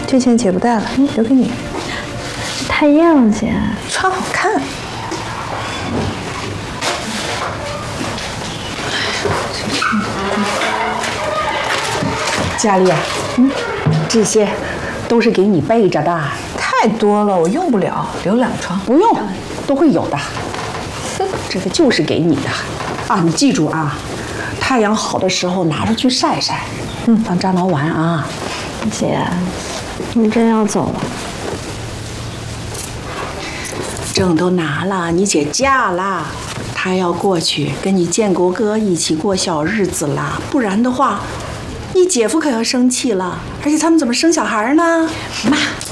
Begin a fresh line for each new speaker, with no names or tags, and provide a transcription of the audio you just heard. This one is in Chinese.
这件姐不带了，留给你。
太艳了，姐。
穿好看。
佳丽，这些都是给你备着的。
太多了，我用不了，留2床。
不用，都会有的。这个就是给你的啊，你记住啊，太阳好的时候拿着去晒晒，当樟脑丸啊。
姐，你真要走了？
证都拿了，你姐嫁了，她要过去跟你建国哥一起过小日子了，不然的话，你姐夫可要生气了，而且他们怎么生小孩呢？
妈，